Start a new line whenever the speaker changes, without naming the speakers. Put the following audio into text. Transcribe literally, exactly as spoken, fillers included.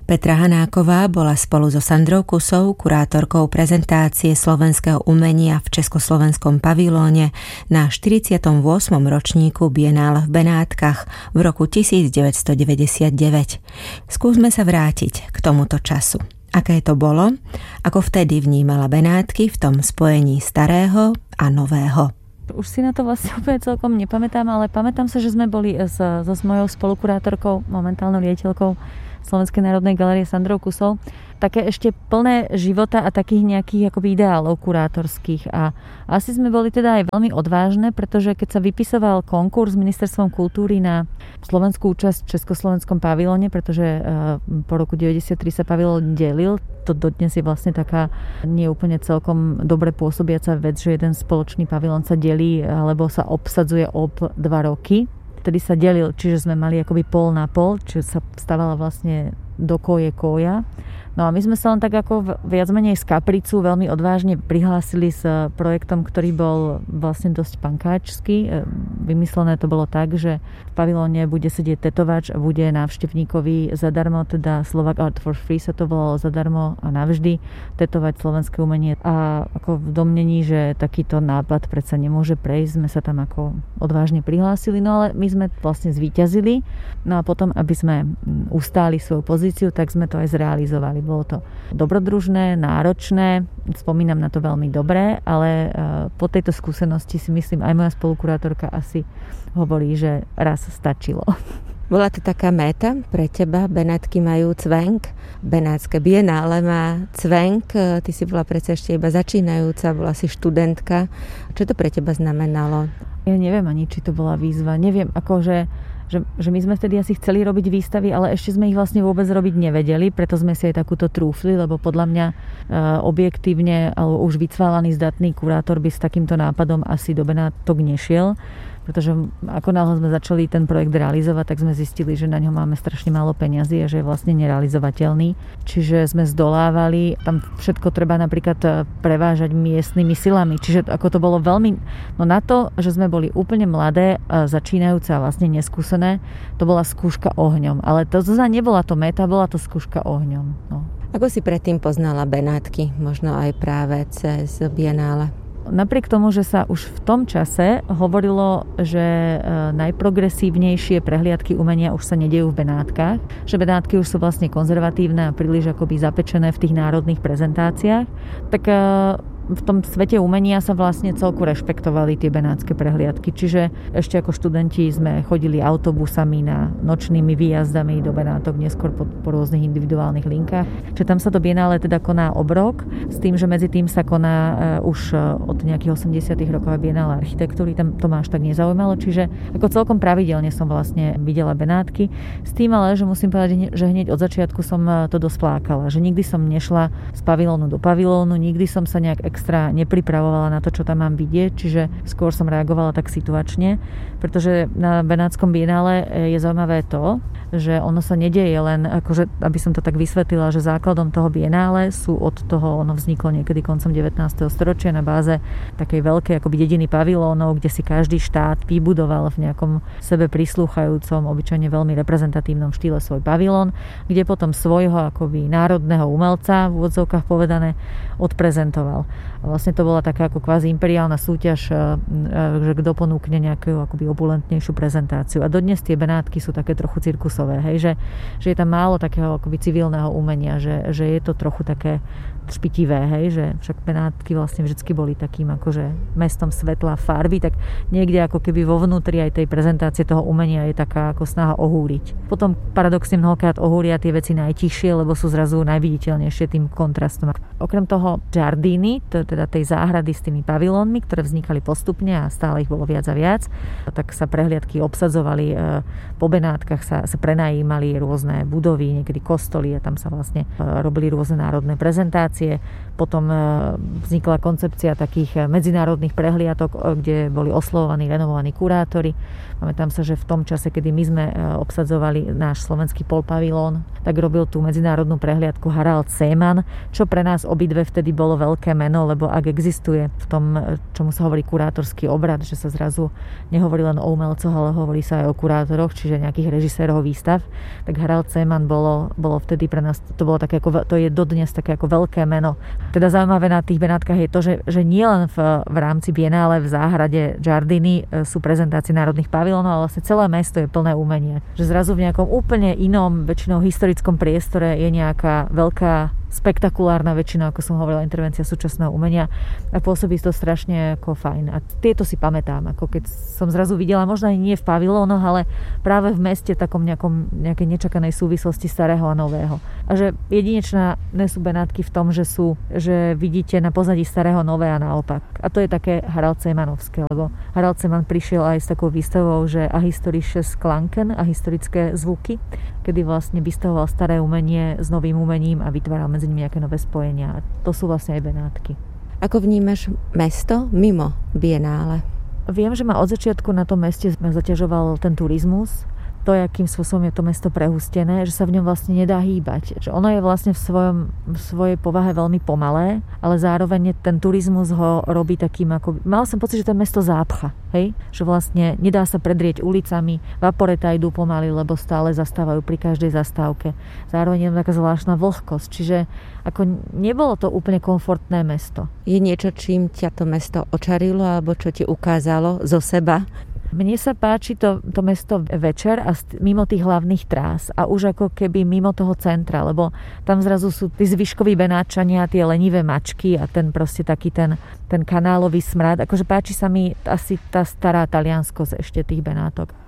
Petra Hanáková bola spolu so Sandrou Kusou kurátorkou prezentácie slovenského umenia v Československom pavilóne na štyridsiatom ôsmom ročníku Bienále v Benátkach v roku devätnásťstodeväťdesiatdeväť. Skúsme sa vrátiť k tomuto času. Aké to bolo? Ako vtedy vnímala Benátky v tom spojení starého a nového?
Už si na to vlastne úplne celkom nepamätám, ale pamätám sa, že sme boli s, so s mojou spolukurátorkou, momentálnou riaditeľkou Slovenskej národnej galérie Sandrou Kusou, také ešte plné života a takých nejakých akoby ideálov kurátorských. A asi sme boli teda aj veľmi odvážne, pretože keď sa vypisoval konkurs s Ministerstvom kultúry na slovenskú účasť v Československom pavilóne, pretože po roku deväťdesiattri sa pavilón delil, to dodnes je vlastne taká nie úplne celkom dobre pôsobiaca vec, že jeden spoločný pavilón sa delí alebo sa obsadzuje ob dva roky. Vtedy sa delil, čiže sme mali akoby pol na pol, čiže sa stávala vlastne do koje koja. No a my sme sa len tak ako viac menej z kapricu veľmi odvážne prihlásili s projektom, ktorý bol vlastne dosť pankáčsky. Vymyslené to bolo tak, že v pavilóne bude sedieť tetovač a bude návštevníkovi zadarmo, teda Slovak Art for Free sa to volalo zadarmo a navždy tetovať slovenské umenie. A ako v domnení, že takýto nápad predsa nemôže prejsť, sme sa tam ako odvážne prihlásili, no ale my sme vlastne zvíťazili. No a potom, aby sme ustáli svoju pozíciu, tak sme to aj zrealizovali. Bolo to dobrodružné, náročné, spomínam na to veľmi dobre, ale po tejto skúsenosti si myslím, aj moja spolukurátorka asi hovorí, že raz stačilo.
Bola to taká méta pre teba? Benátky majú cvenk, Benátske bienále má cvenk, ty si bola predsa ešte iba začínajúca, bola si študentka. Čo to pre teba znamenalo?
Ja neviem ani, či to bola výzva. Neviem, akože Že, že my sme vtedy asi chceli robiť výstavy, ale ešte sme ich vlastne vôbec robiť nevedeli, preto sme si aj takúto trúfli, lebo podľa mňa e, objektívne alebo už vycválaný zdatný kurátor by s takýmto nápadom asi do Benátok nešiel, pretože ako náhle sme začali ten projekt realizovať, tak sme zistili, že na ňo máme strašne málo peňazí a že je vlastne nerealizovateľný. Čiže sme zdolávali, tam všetko treba napríklad prevážať miestnymi silami. Čiže ako to bolo veľmi, no na to, že sme boli úplne mladé, začínajúce a vlastne neskúsené, to bola skúška ohňom. Ale to zase nebola to meta, bola to skúška ohňom. No.
Ako si predtým poznala Benátky? Možno aj práve cez Bienále?
Napriek tomu, že sa už v tom čase hovorilo, že najprogresívnejšie prehliadky umenia už sa nedejú v Benátkach, že Benátky už sú vlastne konzervatívne a príliš akoby zapečené v tých národných prezentáciách, tak v tom svete umenia sa vlastne celku rešpektovali tie benátske prehliadky. Čiže ešte ako študenti sme chodili autobusami na nočnými výjazdami do Benátok, neskôr po, po rôznych individuálnych linkách. Čiže tam sa to bienále teda koná obrok, s tým, že medzi tým sa koná uh, už od nejakých osemdesiatych rokov bienále architektúry. Tam to ma až tak nezaujímalo. Čiže ako celkom pravidelne som vlastne videla Benátky. S tým ale, že musím povedať, že hneď od začiatku som to dosť flákala. Že nikdy som nešla z pavilónu do pavilónu, nikdy som sa nejak extra nepripravovala na to, čo tam mám vidieť, čiže skôr som reagovala tak situačne, pretože na Benátskom bienále je zaujímavé to, že ono sa nedieje len, akože, aby som to tak vysvetlila, že základom toho bienále sú od toho, ono vzniklo niekedy koncom devätnásteho storočia na báze takej veľkej akoby dediny pavilónov, kde si každý štát vybudoval v nejakom sebe prislúchajúcom, obyčajne veľmi reprezentatívnom štýle svoj pavilón, kde potom svojho akoby národného umelca, v úvodzovkách povedané, odprezentoval. A vlastne to bola taká ako kvázi imperiálna súťaž, že kto ponúkne nejakú akoby opulentnejšiu prezentáciu. A dodnes tie Benátky sú také trochu cirkusové, hej, že, že je tam málo takého akoby civilného umenia, že, že je to trochu také špitivé, hej, že však Benátky vlastne vždycky boli takým akože mestom svetla, farby, tak niekde ako keby vo vnútri aj tej prezentácie toho umenia je taká ako snaha ohúriť. Potom paradoxne mnohokrát ohúria tie veci najtichšie, lebo sú zrazu najviditeľnejšie tým kontrastom. Okrem toho Giardini, to je teda tej záhrady s tými pavilónmi, ktoré vznikali postupne a stále ich bolo viac a viac, tak sa prehliadky obsadzovali, po Benátkach sa, sa prenajímali rôzne budovy, niekedy kostoly a tam sa vlastne robili rôzne národné prezentácie. Potom vznikla koncepcia takých medzinárodných prehliadok, kde boli oslovovaní renomovaní kurátori. Pamätám sa, že v tom čase, kedy my sme obsadzovali náš slovenský polpavilón, tak robil tú medzinárodnú prehliadku Harald Seemann, čo pre nás obidve vtedy bolo veľké meno, lebo ak existuje v tom, čomu sa hovorí kurátorský obrad, že sa zrazu nehovorí len o umelcoch, ale hovorí sa aj o kurátoroch, čiže nejakých režisérov výstav, tak Harald Zeman bolo, bolo vtedy pre nás, to bolo také ako, to je dodnes také ako veľké meno. Teda zaujímavé na tých Benátkach je to, že, že nie len v, v rámci Bienále v záhrade Giardini sú prezentácie národných pavilónov, ale vlastne celé mesto je plné umenia. Že zrazu v nejakom úplne inom, väčšinou historickom priestore je nejaká veľká spektakulárna väčšina, ako som hovorila, intervencia súčasného umenia a pôsobí to strašne ako fajn. A tieto si pamätám, ako keď som zrazu videla, možno aj nie v pavilónoch, ale práve v meste takom nejakom, nejakej nečakanej súvislosti starého a nového. A že jedinečné sú Benátky v tom, že sú, že vidíte na pozadí starého nové a naopak. A to je také Harald Zemanovské, lebo Harald Zeman prišiel aj s takou výstavou, že ahistorische Klanken, ahistorické zvuky, kedy vlastne vystavoval staré umenie s novým umením a vytváral medzi nimi nejaké nové spojenia. A to sú vlastne aj Benátky.
Ako vnímaš mesto mimo Bienále?
Viem, že ma od začiatku na tom meste zaťažoval ten turizmus. To, akým spôsobom je to mesto prehustené, že sa v ňom vlastne nedá hýbať. Že ono je vlastne v, svojom, v svojej povahe veľmi pomalé, ale zároveň ten turizmus ho robí takým ako... Mal som pocit, že to mesto zápcha, hej? Že vlastne nedá sa predrieť ulicami, vaporeta idú pomaly, lebo stále zastávajú pri každej zastávke. Zároveň je taká zvláštna vlhkosť, čiže ako nebolo to úplne komfortné mesto.
Je niečo, čím ťa to mesto očarilo, alebo čo ti ukázalo zo seba?
Mne sa páči to, to mesto večer a mimo tých hlavných trás a už ako keby mimo toho centra, lebo tam zrazu sú tí zvyškoví Benáčania, tie lenivé mačky a ten proste taký ten, ten kanálový smrad. Akože páči sa mi asi tá stará talianskosť ešte tých Benátok.